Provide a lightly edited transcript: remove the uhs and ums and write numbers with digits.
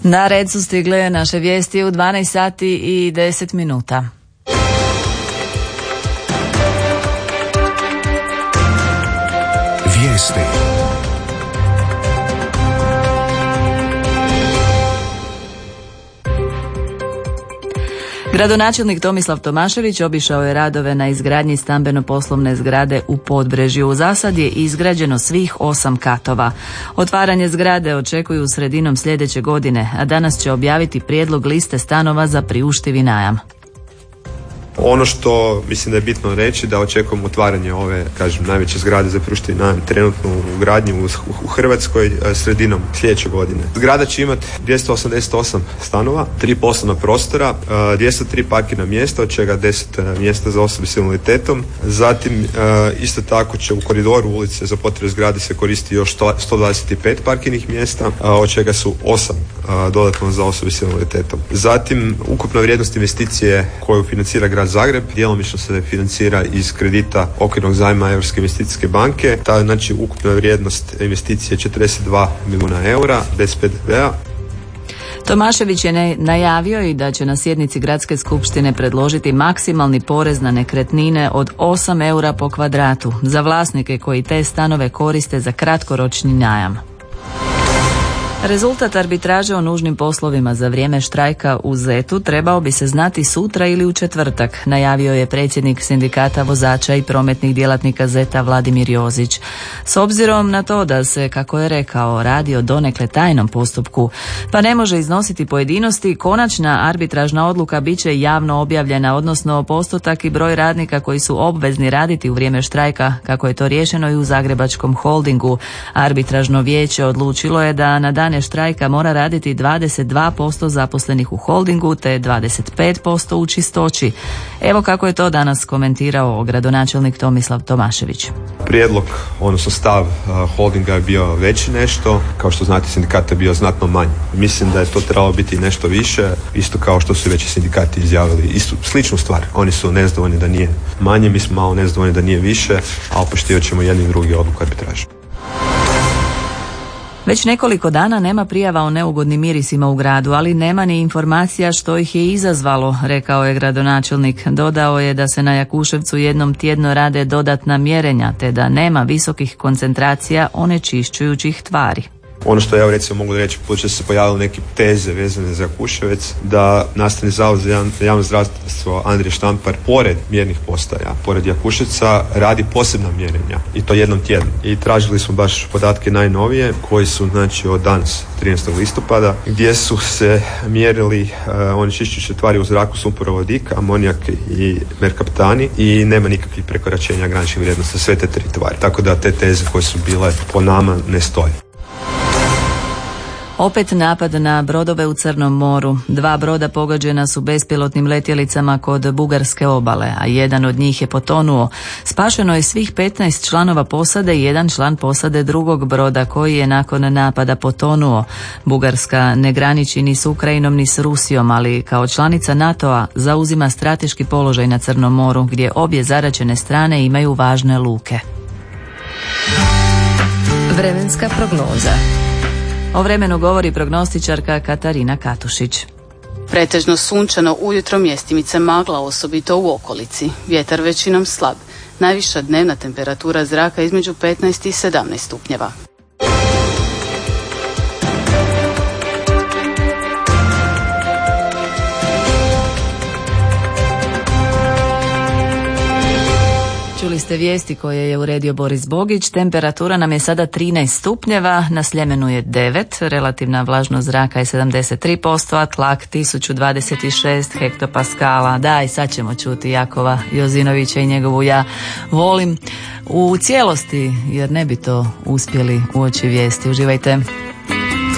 Na red su stigle naše vijesti u 12 sati i 10 minuta. Vijesti. Gradonačelnik Tomislav Tomašević obišao je radove na izgradnji stambeno-poslovne zgrade u Podbrežju. Za sad je izgrađeno svih 8 katova. Otvaranje zgrade očekuju sredinom sljedeće godine, a danas će objaviti prijedlog liste stanova za priuštivi najam. Ono što mislim da je bitno reći da očekujemo otvaranje ove, najveće zgrade za priuštivi najam trenutno u gradnji u Hrvatskoj sredinom sljedeće godine. Zgrada će imati 288 stanova, 3 poslovna prostora, 203 parkirna mjesta, od čega 10 mjesta za osobe s invaliditetom. Zatim isto tako će u koridoru ulice za potrebe zgrade se koristi još 125 parkirnih mjesta, od čega su 8 dodatno za osobe s invaliditetom. Zatim ukupna vrijednost investicije koju financira grad Zagreb djelomično se financira iz kredita okvirnog zajma Europske investicijske banke. Ta ukupna vrijednost investicije je 42 milijuna eura bez PDV-a. Tomašević je najavio i da će na sjednici gradske skupštine predložiti maksimalni porez na nekretnine od 8 eura po kvadratu za vlasnike koji te stanove koriste za kratkoročni najam. Rezultat arbitraže o nužnim poslovima za vrijeme štrajka u ZET-u trebao bi se znati sutra ili u četvrtak, najavio je predsjednik sindikata vozača i prometnih djelatnika ZET-a Vladimir Jozić. S obzirom na to da se, kako je rekao, radi o donekle tajnom postupku, pa ne može iznositi pojedinosti, konačna arbitražna odluka bit će javno objavljena, odnosno postotak i broj radnika koji su obvezni raditi u vrijeme štrajka, kako je to riješeno i u Zagrebačkom holdingu. Arbitražno vijeće odlučilo je da na dan štrajka mora raditi 22% zaposlenih u holdingu te 25% u čistoći. Evo kako je to danas komentirao gradonačelnik Tomislav Tomašević. Prijedlog, odnosno stav holdinga je bio veći nešto, kao što znate sindikat je bio znatno manji. Mislim da je to trebalo biti nešto više, isto kao što su veći sindikati izjavili istu sličnu stvar. Oni su nezadovoljni da nije manje, mi smo malo nezadovoljni da nije više, a poštivat ćemo jedni i drugi odluku arbitraže. Već nekoliko dana nema prijava o neugodnim mirisima u gradu, ali nema ni informacija što ih je izazvalo, rekao je gradonačelnik. Dodao je da se na Jakuševcu jednom tjedno rade dodatna mjerenja, te da nema visokih koncentracija onečišćujućih tvari. Ono što ja recimo mogu reći, počeo se pojavile neke teze vezane za Jakuševec, da Nastavni zavod za javno zdravstvo Andrija Štampar pored mjernih postaja, pored Jakuševca radi posebna mjerenja i to jednom tjedno. I tražili smo baš podatke najnovije koji su od danas 13. listopada gdje su se mjerili onečišćujuće tvari u zraku sumporovodik, amonijak i merkaptani i nema nikakvih prekoračenja graničnih vrijednosti sve te 3 tvari. Tako da te teze koje su bile po nama ne stoje. Opet napad na brodove u Crnom moru. 2 broda pogođena su bespilotnim letjelicama kod bugarske obale, a jedan od njih je potonuo. Spašeno je svih 15 članova posade i 1 član posade drugog broda koji je nakon napada potonuo. Bugarska ne graniči ni s Ukrajinom ni s Rusijom, ali kao članica NATO-a zauzima strateški položaj na Crnom moru gdje obje zaraćene strane imaju važne luke. Vremenska prognoza. O vremenu govori prognostičarka Katarina Katušić. Pretežno sunčano, ujutro mjestimice magla, osobito u okolici. Vjetar većinom slab. Najviša dnevna temperatura zraka između 15 i 17 stupnjeva. Čuli ste vijesti koje je uredio Boris Bogić. Temperatura nam je sada 13 stupnjeva, na Sljemenu je 9, relativna vlažnost zraka je 73%, a tlak 1026 hektopaskala. Da, i sad ćemo čuti Jakova Jozinovića i njegovu Ja volim u cijelosti, jer ne bi to uspjeli uoči vijesti. Uživajte.